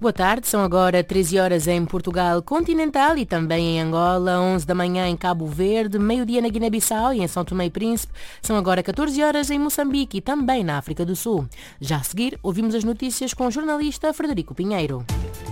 Boa tarde, são agora 13 horas em Portugal continental e também em Angola, 11 da manhã em Cabo Verde, meio-dia na Guiné-Bissau e em São Tomé e Príncipe. São agora 14 horas em Moçambique e também na África do Sul. Já a seguir, ouvimos as notícias com o jornalista Frederico Pinheiro.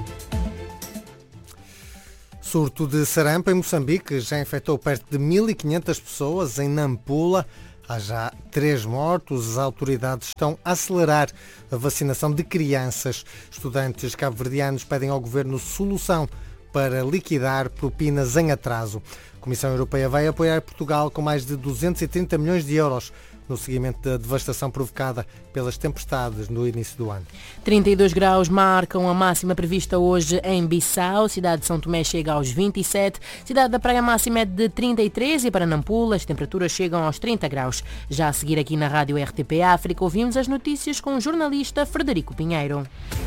Surto de sarampo em Moçambique já infectou perto de 1.500 pessoas em Nampula. Há já 3 mortos. As autoridades estão a acelerar a vacinação de crianças. Estudantes cabo-verdianos pedem ao governo solução para liquidar propinas em atraso. A Comissão Europeia vai apoiar Portugal com mais de 230 milhões de euros no seguimento da devastação provocada pelas tempestades no início do ano. 32 graus marcam a máxima prevista hoje em Bissau. Cidade de São Tomé chega aos 27. Cidade da Praia máxima é de 33 e para Nampula as temperaturas chegam aos 30 graus. Já a seguir aqui na Rádio RTP África ouvimos as notícias com o jornalista Frederico Pinheiro.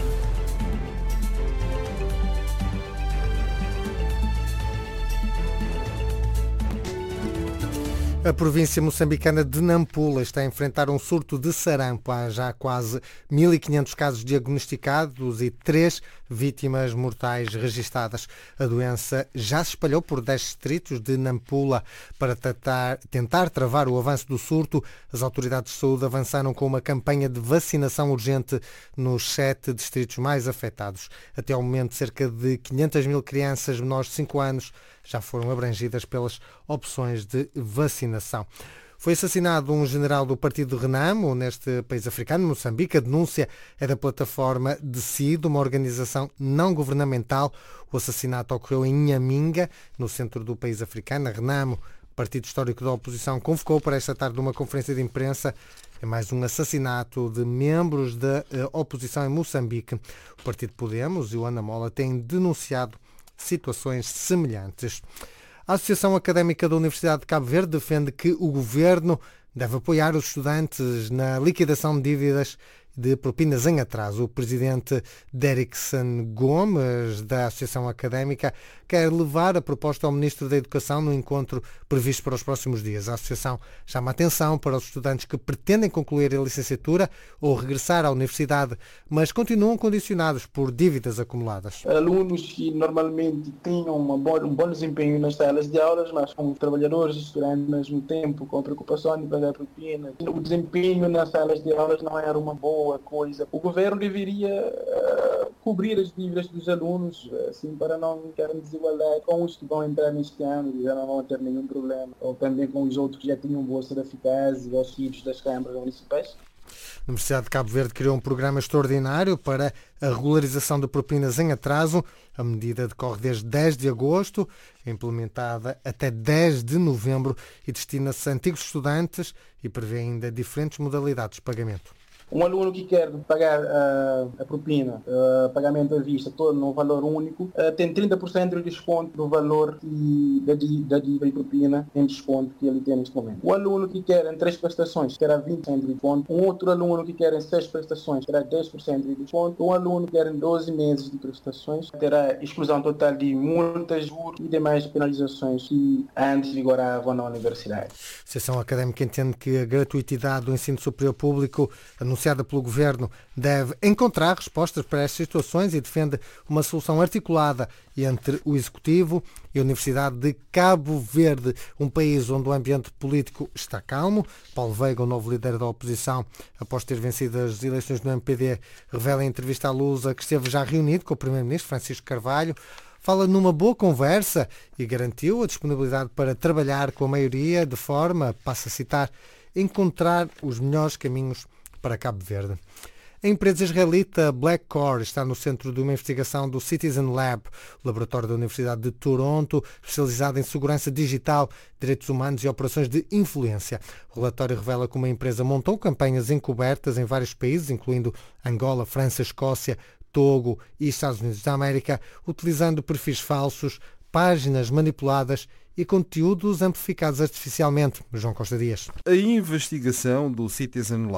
A província moçambicana de Nampula está a enfrentar um surto de sarampo. Há já quase 1.500 casos diagnosticados e 3 vítimas mortais registadas. A doença já se espalhou por 10 distritos de Nampula. Para tentar travar o avanço do surto, as autoridades de saúde avançaram com uma campanha de vacinação urgente nos 7 distritos mais afetados. Até ao momento, cerca de 500 mil crianças menores de 5 anos já foram abrangidas pelas opções de vacinação. Foi assassinado um general do partido Renamo, neste país africano, Moçambique. A denúncia é da plataforma Decide, uma organização não governamental. O assassinato ocorreu em Nhaminga, no centro do país africano. A Renamo, partido histórico da oposição, convocou para esta tarde uma conferência de imprensa. É mais um assassinato de membros da oposição em Moçambique. O partido Podemos e o Anamola têm denunciado situações semelhantes. A Associação Académica da Universidade de Cabo Verde defende que o governo deve apoiar os estudantes na liquidação de dívidas de propinas em atraso. O presidente Derrickson Gomes, da Associação Académica, quer levar a proposta ao Ministro da Educação no encontro previsto para os próximos dias. A Associação chama a atenção para os estudantes que pretendem concluir a licenciatura ou regressar à universidade, mas continuam condicionados por dívidas acumuladas. Alunos que normalmente tinham um bom desempenho nas salas de aulas, mas como trabalhadores e estudantes ao mesmo tempo, com a preocupação de pagar propina, o desempenho nas salas de aulas não era uma boa coisa. O governo deveria cobrir as dívidas dos alunos, assim, para não terem desigualdade com os que vão entrar neste ano e já não vão ter nenhum problema, ou também com os outros que já tinham bolsa de eficácia e auxílios das câmaras municipais. A Universidade de Cabo Verde criou um programa extraordinário para a regularização de propinas em atraso. A medida decorre desde 10 de agosto, é implementada até 10 de novembro e destina-se a antigos estudantes e prevê ainda diferentes modalidades de pagamento. Um aluno que quer pagar a propina, pagamento à vista, todo no valor único, tem 30% de desconto do valor da dívida e propina em desconto que ele tem neste momento. O aluno que quer em 3 prestações terá 20% de desconto. Um outro aluno que quer em 6 prestações terá 10% de desconto. Um aluno que quer em 12 meses de prestações terá exclusão total de multas, juros e demais penalizações que antes vigoravam na universidade. A Associação Académica entende que a gratuitidade do ensino superior público anunciada pelo Governo deve encontrar respostas para estas situações e defende uma solução articulada entre o Executivo e a Universidade de Cabo Verde, um país onde o ambiente político está calmo. Paulo Veiga, o novo líder da oposição, após ter vencido as eleições no MPD, revela em entrevista à Lusa que esteve já reunido com o Primeiro-Ministro Francisco Carvalho. Fala numa boa conversa e garantiu a disponibilidade para trabalhar com a maioria de forma, passa a citar, encontrar os melhores caminhos para Cabo Verde. A empresa israelita Blackcore está no centro de uma investigação do Citizen Lab, o laboratório da Universidade de Toronto, especializado em segurança digital, direitos humanos e operações de influência. O relatório revela que uma empresa montou campanhas encobertas em vários países, incluindo Angola, França, Escócia, Togo e Estados Unidos da América, utilizando perfis falsos, páginas manipuladas e conteúdos amplificados artificialmente. João Costa Dias. A investigação do Citizen Lab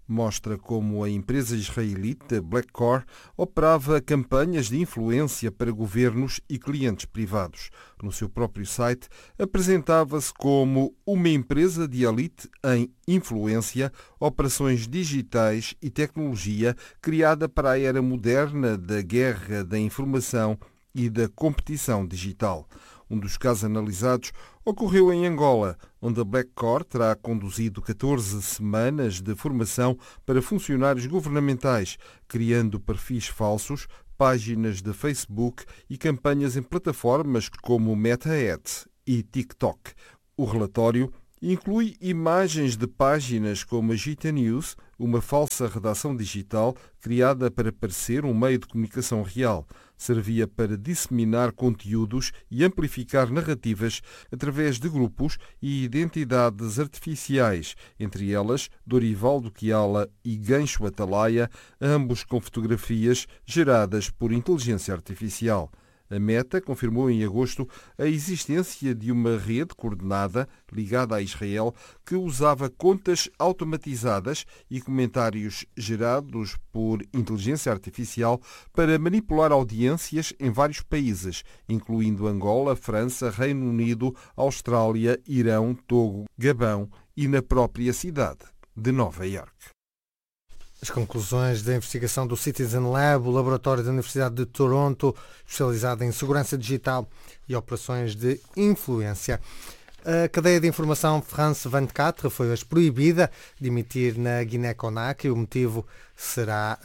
mostra como a empresa israelita Blackcore operava campanhas de influência para governos e clientes privados. No seu próprio site, apresentava-se como uma empresa de elite em influência, operações digitais e tecnologia criada para a era moderna da guerra da informação e da competição digital. Um dos casos analisados ocorreu em Angola, onde a Blackcore terá conduzido 14 semanas de formação para funcionários governamentais, criando perfis falsos, páginas de Facebook e campanhas em plataformas como Meta Ads e TikTok. O relatório inclui imagens de páginas como a Gita News, uma falsa redação digital criada para parecer um meio de comunicação real. Servia para disseminar conteúdos e amplificar narrativas através de grupos e identidades artificiais, entre elas Dorival Kiala e Gancho Atalaia, ambos com fotografias geradas por inteligência artificial. A Meta confirmou em agosto a existência de uma rede coordenada ligada a Israel que usava contas automatizadas e comentários gerados por inteligência artificial para manipular audiências em vários países, incluindo Angola, França, Reino Unido, Austrália, Irão, Togo, Gabão e na própria cidade de Nova Iorque. As conclusões da investigação do Citizen Lab, o laboratório da Universidade de Toronto, especializado em segurança digital e operações de influência. A cadeia de informação France 24 foi hoje proibida de emitir na Guiné-Conakry. O motivo será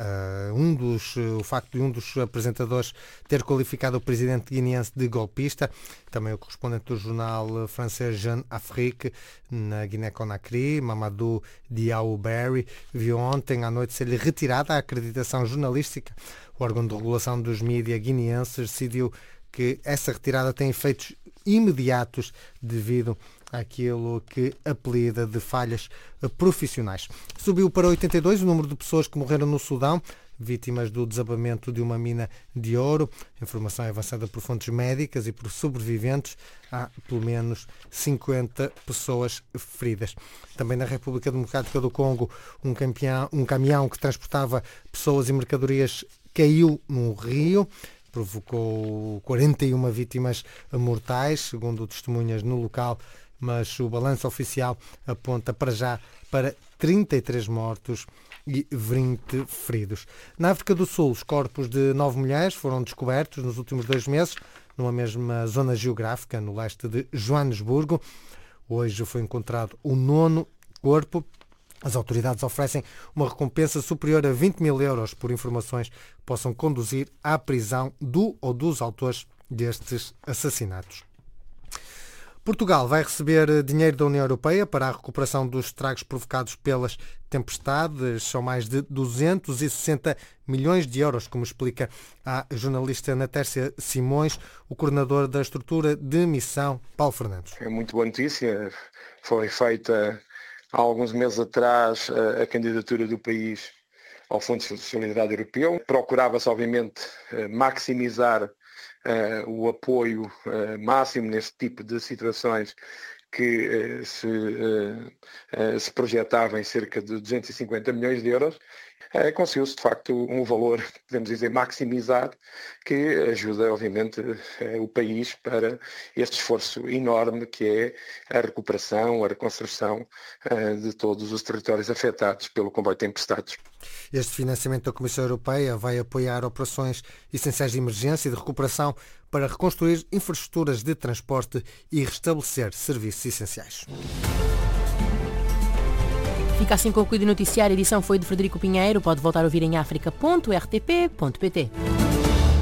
o facto de um dos apresentadores ter qualificado o presidente guineense de golpista. Também o correspondente do jornal francês Jeune Afrique na Guiné-Conakry, Mamadou Diaw-Berry, viu ontem à noite ser-lhe retirada a acreditação jornalística. O órgão de regulação dos mídias guineenses decidiu que essa retirada tem efeitos imediatos devido àquilo que apelida de falhas profissionais. Subiu para 82 o número de pessoas que morreram no Sudão, vítimas do desabamento de uma mina de ouro. A informação é avançada por fontes médicas e por sobreviventes. Há pelo menos 50 pessoas feridas. Também na República Democrática do Congo, um caminhão que transportava pessoas e mercadorias caiu num rio. Provocou 41 vítimas mortais, segundo testemunhas no local, mas o balanço oficial aponta para já para 33 mortos e 20 feridos. Na África do Sul, os corpos de 9 mulheres foram descobertos nos últimos 2 meses, numa mesma zona geográfica, no leste de Joanesburgo. Hoje foi encontrado o 9º corpo. As autoridades oferecem uma recompensa superior a 20 mil euros por informações que possam conduzir à prisão do ou dos autores destes assassinatos. Portugal vai receber dinheiro da União Europeia para a recuperação dos estragos provocados pelas tempestades. São mais de 260 milhões de euros, como explica a jornalista Natércia Simões, o coordenador da estrutura de missão, Paulo Fernandes. É muito boa notícia. Foi feita há alguns meses atrás a candidatura do país ao Fundo de Solidariedade Europeu. Procurava-se, obviamente, maximizar o apoio máximo neste tipo de situações que se projetava em cerca de 250 milhões de euros. Conseguiu-se, de facto, um valor, podemos dizer, maximizado, que ajuda, obviamente, o país para este esforço enorme que é a recuperação, a reconstrução de todos os territórios afetados pelo comboio de tempestades. Este financiamento da Comissão Europeia vai apoiar operações essenciais de emergência e de recuperação para reconstruir infraestruturas de transporte e restabelecer serviços essenciais. Fica assim concluído o noticiário. A edição foi de Frederico Pinheiro. Pode voltar a ouvir em africa.rtp.pt.